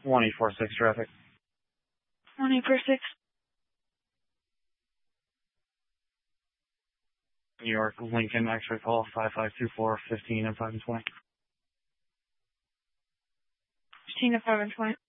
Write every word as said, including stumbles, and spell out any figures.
one eight four six traffic. one eight four six. New York, Lincoln, X-ray call, five five two four, fifteen and five and twenty. fifteen and five and twenty.